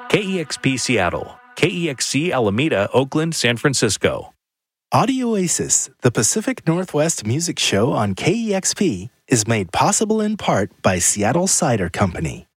KEXP Seattle, KEXC Alameda, Oakland, San Francisco. Audio Oasis, the Pacific Northwest music show on KEXP, is made possible in part by Seattle Cider Company.